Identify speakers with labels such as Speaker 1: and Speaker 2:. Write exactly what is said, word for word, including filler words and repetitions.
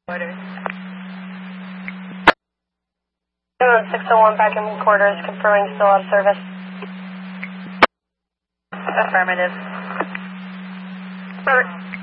Speaker 1: Orders. six oh one back in quarters, confirming still on service. Affirmative. Perfect.